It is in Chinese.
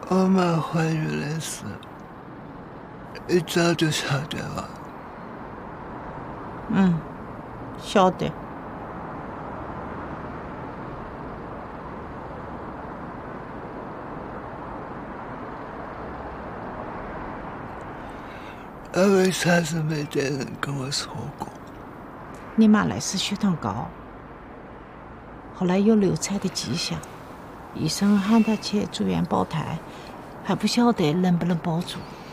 我妈怀孕的事，你早就晓得了。 晓得。 那为啥子没得人跟我说过？ 你妈来时血糖高，后来有流产的迹象，医生喊她去住院保胎，还不晓得能不能保住。